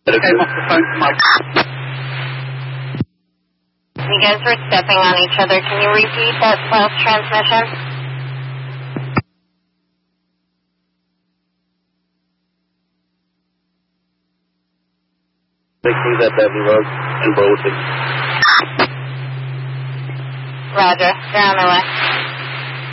Came off the phone to Mike. You guys were stepping on each other. Can you repeat that false transmission? Things at Beverly Road and Burlington. Roger. They're on their way.